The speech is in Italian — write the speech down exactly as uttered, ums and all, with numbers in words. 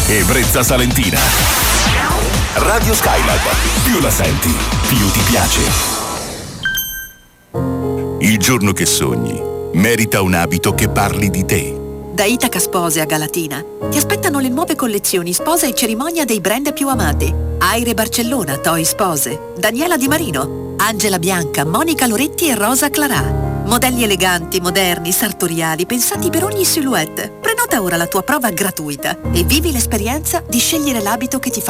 Ebbrezza Salentina. Radio Skylab. Più la senti, più ti piace. Il giorno che sogni merita un abito che parli di te. Da Itaca Spose a Galatina ti aspettano le nuove collezioni sposa e cerimonia dei brand più amati. Aire Barcellona, Toi Spose, Daniela Di Marino, Angela Bianca, Monica Loretti e Rosa Clarà. Modelli eleganti, moderni, sartoriali, pensati per ogni silhouette. Prenota ora la tua prova gratuita e vivi l'esperienza di scegliere l'abito che ti fa